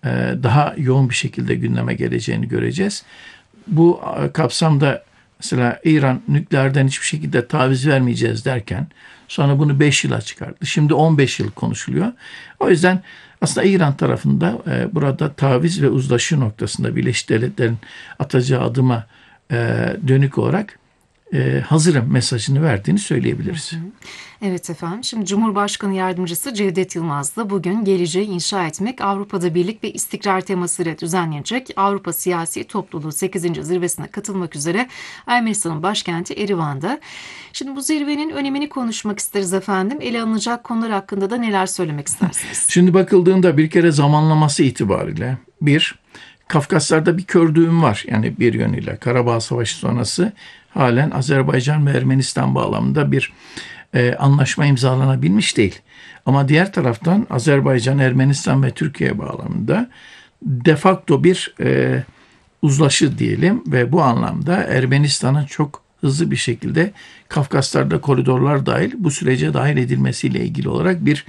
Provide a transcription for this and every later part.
daha yoğun bir şekilde gündeme geleceğini göreceğiz. Bu kapsamda mesela İran nükleerden hiçbir şekilde taviz vermeyeceğiz derken sonra bunu 5 yıla çıkarttı. Şimdi 15 yıl konuşuluyor. O yüzden aslında İran tarafında burada taviz ve uzlaşı noktasında Birleşik Devletler'in atacağı adıma dönük olarak hazırım mesajını verdiğini söyleyebiliriz. Evet efendim. Şimdi Cumhurbaşkanı Yardımcısı Cevdet Yılmaz da bugün geleceği inşa etmek Avrupa'da birlik ve istikrar temasıyla düzenlenecek Avrupa Siyasi Topluluğu 8. zirvesine katılmak üzere Ermenistan'ın başkenti Erivan'da. Şimdi bu zirvenin önemini konuşmak isteriz efendim. Ele alınacak konular hakkında da neler söylemek istersiniz? Şimdi bakıldığında bir kere zamanlaması itibariyle Kafkaslar'da bir kör düğüm var. Yani bir yönüyle Karabağ Savaşı sonrası halen Azerbaycan ve Ermenistan bağlamında bir anlaşma imzalanabilmiş değil. Ama diğer taraftan Azerbaycan, Ermenistan ve Türkiye bağlamında de facto bir uzlaşı diyelim ve bu anlamda Ermenistan'ın çok hızlı bir şekilde Kafkaslar'da koridorlar dahil bu sürece dahil edilmesiyle ilgili olarak bir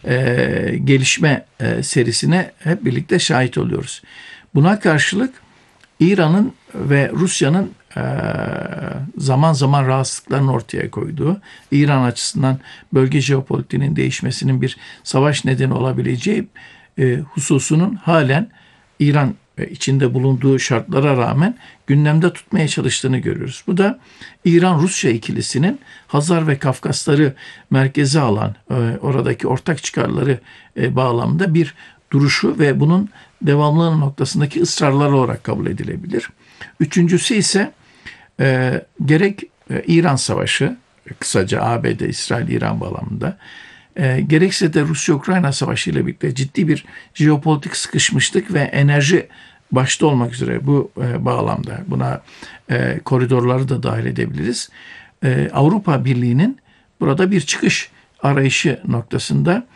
gelişme serisine hep birlikte şahit oluyoruz. Buna karşılık İran'ın ve Rusya'nın zaman zaman rahatsızlıklarını ortaya koyduğu, İran açısından bölge jeopolitiğinin değişmesinin bir savaş nedeni olabileceği hususunun halen İran içinde bulunduğu şartlara rağmen gündemde tutmaya çalıştığını görüyoruz. Bu da İran-Rusya ikilisinin Hazar ve Kafkasları merkeze alan oradaki ortak çıkarları bağlamında bir duruşu ve bunun devamlılığı noktasındaki ısrarlar olarak kabul edilebilir. Üçüncüsü ise gerek İran Savaşı, kısaca ABD-İsrail-İran bağlamında, gerekse de Rusya-Ukrayna Savaşı ile birlikte ciddi bir jeopolitik sıkışmışlık ve enerji başta olmak üzere bu bağlamda buna koridorları da dahil edebiliriz. Avrupa Birliği'nin burada bir çıkış arayışı noktasında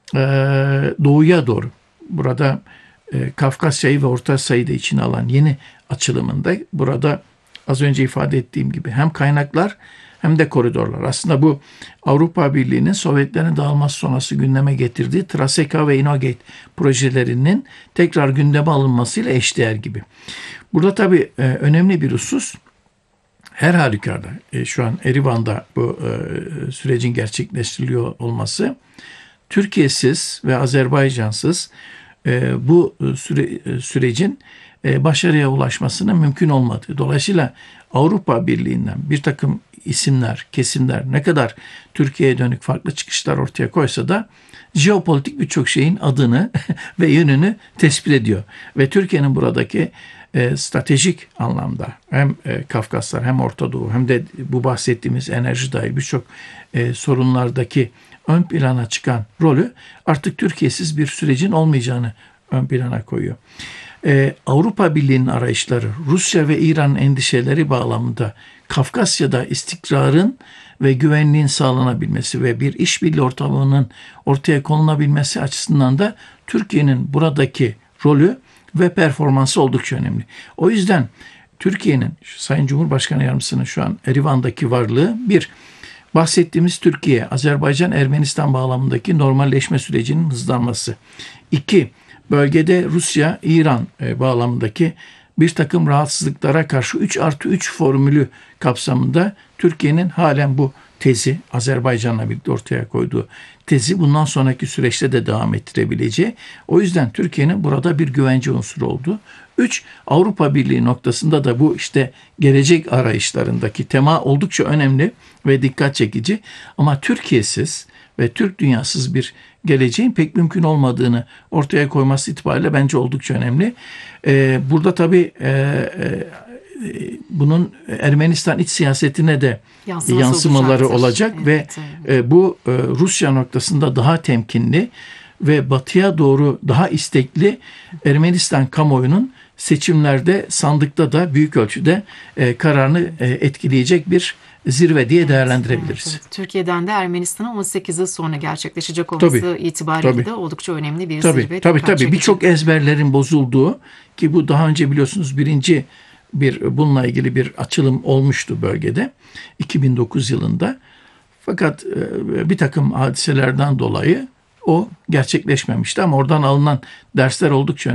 doğuya doğru, burada Kafkasya'yı ve Orta Asya'yı da içine alan yeni açılımında burada az önce ifade ettiğim gibi hem kaynaklar hem de koridorlar. Aslında bu Avrupa Birliği'nin Sovyetlerin dağılması sonrası gündeme getirdiği Traseka ve Inogate projelerinin tekrar gündeme alınmasıyla eşdeğer gibi. Burada tabii önemli bir husus her halükarda şu an Erivan'da bu sürecin gerçekleştiriliyor olması Türkiye'siz ve Azerbaycan'sız bu sürecin başarıya ulaşmasının mümkün olmadığı. Dolayısıyla Avrupa Birliği'nden bir takım isimler, kesimler ne kadar Türkiye'ye dönük farklı çıkışlar ortaya koysa da jeopolitik birçok şeyin adını ve yönünü tespit ediyor. Ve Türkiye'nin buradaki stratejik anlamda hem Kafkaslar hem Orta Doğu hem de bu bahsettiğimiz enerji dahil birçok sorunlardaki ön plana çıkan rolü artık Türkiye'siz bir sürecin olmayacağını ön plana koyuyor. Avrupa Birliği'nin arayışları, Rusya ve İran'ın endişeleri bağlamında Kafkasya'da istikrarın ve güvenliğin sağlanabilmesi ve bir işbirliği ortamının ortaya konulabilmesi açısından da Türkiye'nin buradaki rolü ve performansı oldukça önemli. O yüzden Türkiye'nin, Sayın Cumhurbaşkanı Yardımcısının şu an Erivan'daki varlığı bahsettiğimiz Türkiye, Azerbaycan, Ermenistan bağlamındaki normalleşme sürecinin hızlanması. 2. Bölgede Rusya, İran bağlamındaki bir takım rahatsızlıklara karşı 3+3 formülü kapsamında Türkiye'nin halen bu tezi, Azerbaycan'la birlikte ortaya koyduğu tezi bundan sonraki süreçte de devam ettirebileceği. O yüzden Türkiye'nin burada bir güvence unsuru oldu. 3. Avrupa Birliği noktasında da bu gelecek arayışlarındaki tema oldukça önemli ve dikkat çekici. Ama Türkiye'siz ve Türk dünyasız bir geleceğin pek mümkün olmadığını ortaya koyması itibariyle bence oldukça önemli. Burada tabii bunun Ermenistan iç siyasetine de yansımaları olacak evet, ve bu Rusya noktasında daha temkinli ve batıya doğru daha istekli Ermenistan kamuoyunun seçimlerde sandıkta da büyük ölçüde kararını etkileyecek bir zirve diye değerlendirebiliriz. Evet. Türkiye'den de Ermenistan'a 18 yıl sonra gerçekleşecek olması itibariyle de oldukça önemli bir zirve. Tabii. Birçok ezberlerin bozulduğu ki bu daha önce biliyorsunuz bununla ilgili bir açılım olmuştu bölgede 2009 yılında. Fakat bir takım hadiselerden dolayı o gerçekleşmemişti ama oradan alınan dersler oldukça önemli.